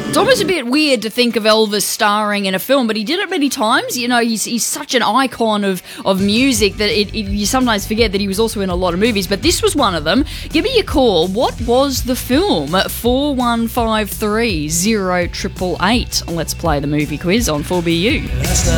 It's almost a bit weird to think of Elvis starring in a film, but he did it many times. You know, he's such an icon of music that you sometimes forget that he was also in a lot of movies, but this was one of them. Give me a call. What was the film? 4153 0888. Let's play the movie quiz on 4BU.